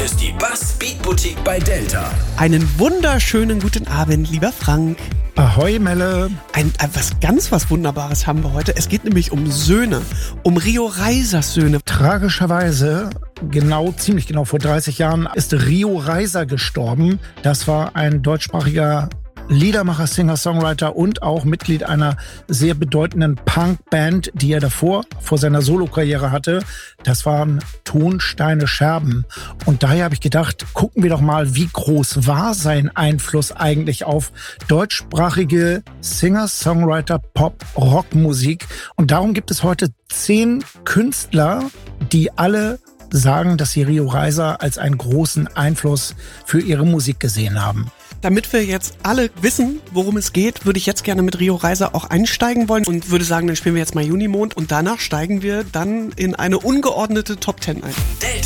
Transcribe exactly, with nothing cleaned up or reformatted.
ist die Bass Beat Boutique bei Delta. Einen wunderschönen guten Abend, lieber Frank. Ahoi, Melle. Ein, ein was ganz was Wunderbares haben wir heute. Es geht nämlich um Söhne, um Rio Reisers Söhne. Tragischerweise, genau, ziemlich genau vor dreißig Jahren ist Rio Reiser gestorben. Das war ein deutschsprachiger Liedermacher, Singer, Songwriter und auch Mitglied einer sehr bedeutenden Punkband, die er davor, vor seiner Solokarriere hatte. Das waren Tonsteine Scherben. Und daher habe ich gedacht, gucken wir doch mal, wie groß war sein Einfluss eigentlich auf deutschsprachige Singer, Songwriter, Pop, Rockmusik. Und darum gibt es heute zehn Künstler, die alle sagen, dass sie Rio Reiser als einen großen Einfluss für ihre Musik gesehen haben. Damit wir jetzt alle wissen, worum es geht, würde ich jetzt gerne mit Rio Reiser auch einsteigen wollen und würde sagen, dann spielen wir jetzt mal Junimond und danach steigen wir dann in eine ungeordnete Top Ten ein. Delta.